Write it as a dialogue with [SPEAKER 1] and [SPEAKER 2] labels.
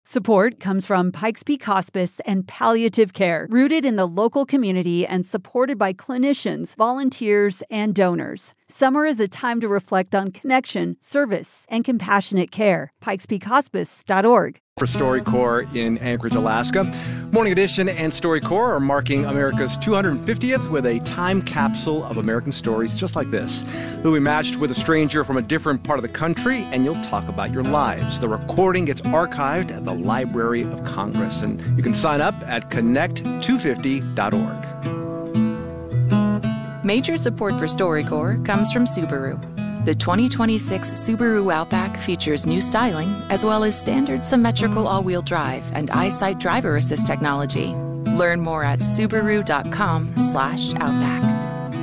[SPEAKER 1] Support comes from Pikes Peak Hospice and Palliative Care, rooted in the local community and supported by clinicians, volunteers, and donors. Summer is a time to reflect on connection, service, and compassionate care. PikesPeakHospice.org.
[SPEAKER 2] For StoryCorps in Anchorage, Alaska. Morning Edition and StoryCorps are marking America's 250th with a time capsule of American stories just like this. We'll be matched with a stranger from a different part of the country, and you'll talk about your lives. The recording gets archived at the Library of Congress, and you can sign up at connect250.org.
[SPEAKER 3] Major support for StoryCorps comes from Subaru. The 2026 Subaru Outback features new styling, as well as standard symmetrical all-wheel drive and EyeSight driver assist technology. Learn more at Subaru.com/Outback.